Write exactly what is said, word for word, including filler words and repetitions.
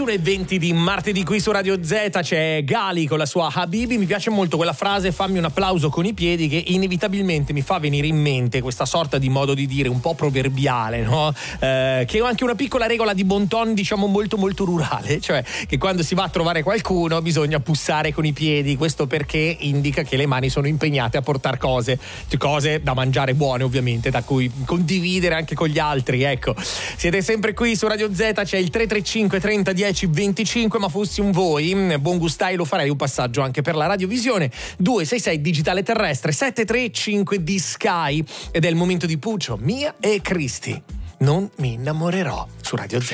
ventuno e venti di martedì qui su Radio Z c'è Gali con la sua Habibi. Mi piace molto quella frase, fammi un applauso con i piedi, che inevitabilmente mi fa venire in mente questa sorta di modo di dire un po' proverbiale, no? Eh, che è anche una piccola regola di bon ton, diciamo molto molto rurale, cioè che quando si va a trovare qualcuno bisogna bussare con i piedi. Questo perché indica che le mani sono impegnate a portare cose, cose da mangiare buone ovviamente, da cui condividere anche con gli altri. Ecco, siete sempre qui su Radio Z, c'è il tre tre cinque trenta dieci venticinque, ma fossi un voi, buon gustai, lo farei un passaggio anche per la radiovisione due sei sei digitale terrestre sette tre cinque di Sky, ed è il momento di Puccio, Mia e Cristi. Non mi innamorerò su Radio Z.